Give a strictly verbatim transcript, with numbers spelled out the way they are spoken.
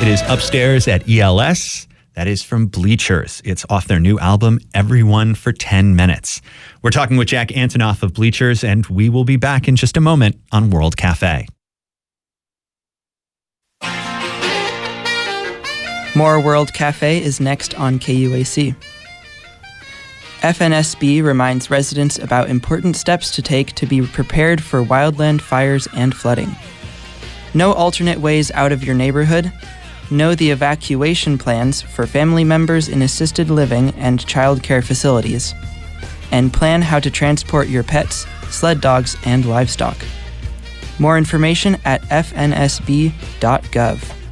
It is Upstairs at E L S. That is from Bleachers. It's off their new album, Everyone for ten minutes. We're talking with Jack Antonoff of Bleachers, and we will be back in just a moment on World Cafe. More World Cafe is next on K U A C. F N S B reminds residents about important steps to take to be prepared for wildland fires and flooding. Know alternate ways out of your neighborhood. Know the evacuation plans for family members in assisted living and childcare facilities. And plan how to transport your pets, sled dogs, and livestock. More information at f n s b dot gov.